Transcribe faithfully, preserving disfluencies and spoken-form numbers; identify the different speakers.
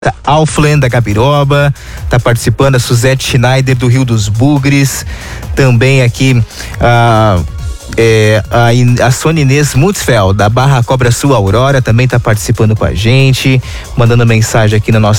Speaker 1: Alflen da Gabiroba, tá participando a Suzete Schneider do Rio dos Bugres, também aqui a, é, a, a Sônia Inês Mutzfeld da Barra Cobra Sul Aurora também tá participando com a gente, mandando mensagem aqui no nosso